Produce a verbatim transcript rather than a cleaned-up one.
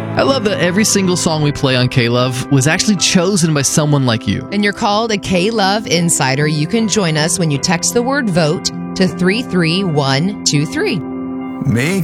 I love that every single song we play on K-Love was actually chosen by someone like you. And you're called a K-Love Insider. You can join us when you text the word VOTE to three three one two three. Make